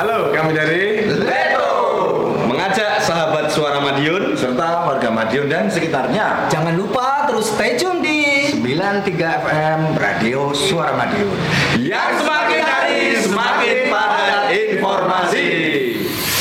Halo, kami dari Leto mengajak sahabat Suara Madiun serta warga Madiun dan sekitarnya. Jangan lupa terus stay tune di 93 FM Radio Suara Madiun. yang semakin hari semakin padat informasi.